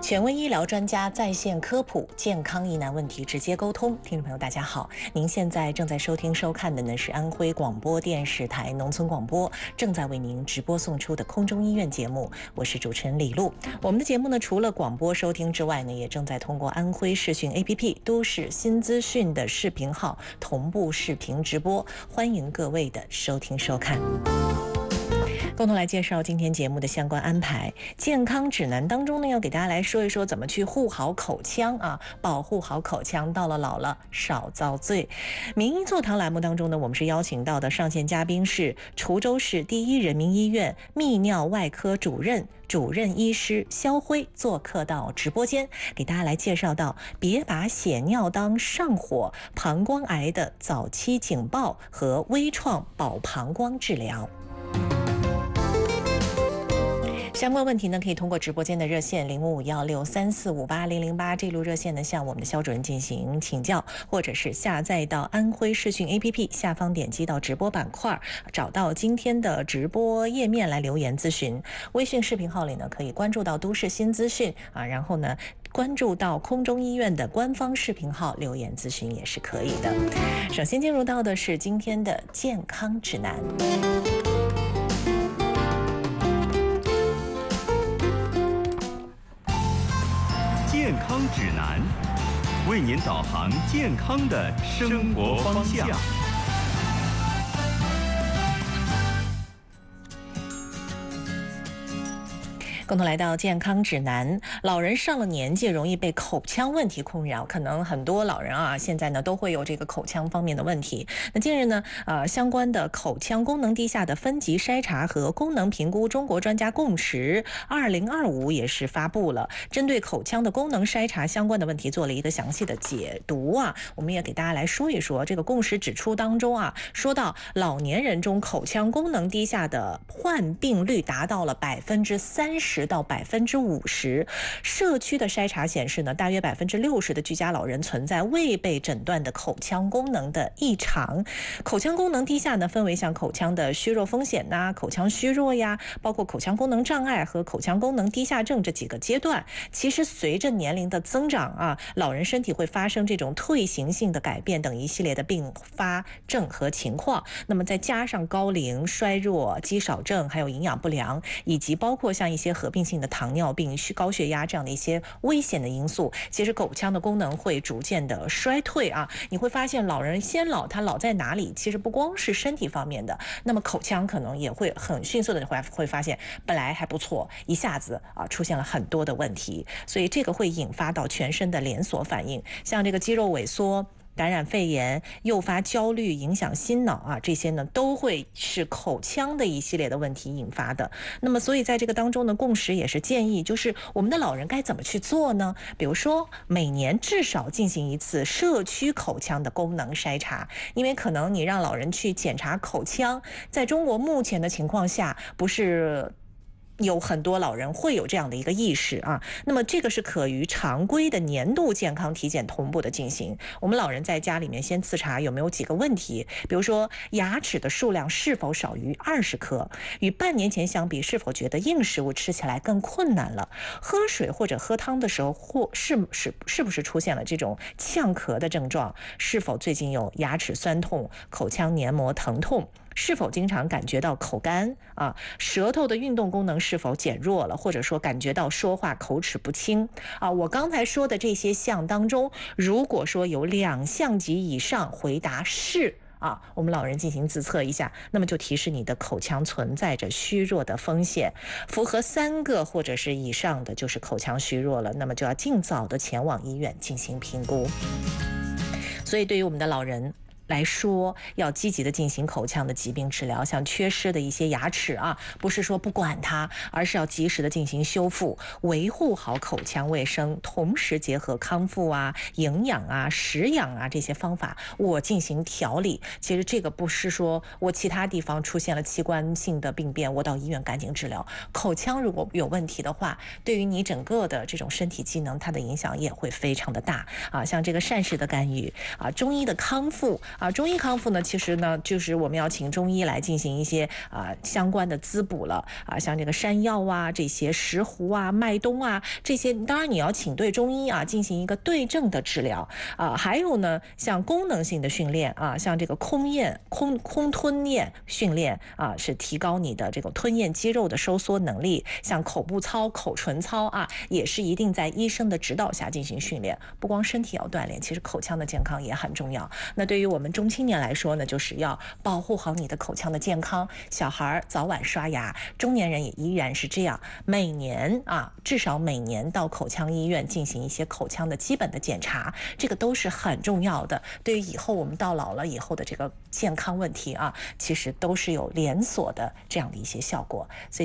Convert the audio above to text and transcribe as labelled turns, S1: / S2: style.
S1: 权威医疗专家在线科普，健康疑难问题直接沟通。听众朋友大家好，您现在正在收听收看的呢是安徽广播电视台农村广播正在为您直播送出的空中医院节目，我是主持人李璐。我们的节目呢除了广播收听之外呢，也正在通过安徽视讯 APP 都市新资讯的视频号同步视频直播，欢迎各位的收听收看。共同来介绍今天节目的相关安排。健康指南当中呢，要给大家来说一说怎么去护好口腔啊，保护好口腔，到了老了少遭罪。名医座堂栏目当中呢，我们是邀请到的上线嘉宾是滁州市第一人民医院泌尿外科主任医师肖辉，做客到直播间，给大家来介绍到别把血尿当上火，膀胱癌的早期警报和微创保膀胱治疗。相关问题呢，可以通过直播间的热线055163458008这路热线呢，向我们的肖主任进行请教，或者是下载到安徽视讯 APP 下方点击到直播板块，找到今天的直播页面来留言咨询。微信视频号里呢，可以关注到都市新资讯啊，然后呢关注到空中医院的官方视频号留言咨询也是可以的。首先进入到的是今天的健康指南。
S2: 健康指南，为您导航健康的生活方向。
S1: 共同来到健康指南。老人上了年纪容易被口腔问题困扰，可能很多老人啊现在呢都会有这个口腔方面的问题。那近日呢相关的口腔功能低下的分级筛查和功能评估中国专家共识2025也是发布了，针对口腔的功能筛查相关的问题做了一个详细的解读啊。我们也给大家来说一说这个共识指出当中啊，说到老年人中口腔功能低下的患病率达到了30%到50%，社区的筛查显示呢，大约60%的居家老人存在未被诊断的口腔功能的异常。口腔功能低下呢，分为像口腔的虚弱风险呐、口腔虚弱呀，包括口腔功能障碍和口腔功能低下症这几个阶段。其实随着年龄的增长啊，老人身体会发生这种退行性的改变等一系列的并发症和情况。那么再加上高龄、衰弱、肌少症，还有营养不良，以及包括像一些合并性的糖尿病、高血压这样的一些危险的因素，其实口腔的功能会逐渐的衰退啊。你会发现老人先老，他老在哪里？其实不光是身体方面的，那么口腔可能也会很迅速的会发现本来还不错，一下子啊出现了很多的问题，所以这个会引发到全身的连锁反应，像这个肌肉萎缩、感染肺炎、诱发焦虑、影响心脑啊，这些呢都会是口腔的一系列的问题引发的。那么所以在这个当中呢，共识也是建议，就是我们的老人该怎么去做呢？比如说每年至少进行一次社区口腔的功能筛查，因为可能你让老人去检查口腔，在中国目前的情况下，不是有很多老人会有这样的一个意识啊，那么这个是可与常规的年度健康体检同步的进行。我们老人在家里面先自查有没有几个问题，比如说牙齿的数量是否少于20颗，与半年前相比是否觉得硬食物吃起来更困难了，喝水或者喝汤的时候是不是出现了这种呛咳的症状，是否最近有牙齿酸痛、口腔黏膜疼痛，是否经常感觉到口干啊？舌头的运动功能是否减弱了，或者说感觉到说话口齿不清啊？我刚才说的这些项当中，如果说有2项及以上回答是啊，我们老人进行自测一下，那么就提示你的口腔存在着虚弱的风险。符合3个或者是以上的，就是口腔虚弱了，那么就要尽早的前往医院进行评估。所以对于我们的老人来说，要积极的进行口腔的疾病治疗，像缺失的一些牙齿啊，不是说不管它，而是要及时的进行修复，维护好口腔卫生，同时结合康复啊、营养啊、食养啊这些方法，我进行调理。其实这个不是说我其他地方出现了器官性的病变，我到医院赶紧治疗。口腔如果有问题的话，对于你整个的这种身体机能，它的影响也会非常的大啊。像这个膳食的干预啊，中医的康复中医康复呢，其实呢就是我们要请中医来进行一些相关的滋补了像这个山药啊、这些石斛啊、麦冬啊这些，当然你要请对中医进行一个对症的治疗还有呢，像功能性的训练像这个空吞咽训练是提高你的这个吞咽肌肉的收缩能力，像口部操、口唇操也是一定在医生的指导下进行训练。不光身体要锻炼，其实口腔的健康也很重要。那对于我们中青年来说呢，就是要保护好你的口腔的健康。小孩早晚刷牙，中年人也依然是这样，每年至少每年到口腔医院进行一些口腔的基本的检查，这个都是很重要的。对于以后我们到老了以后的这个健康问题其实都是有连锁的这样的一些效果。所以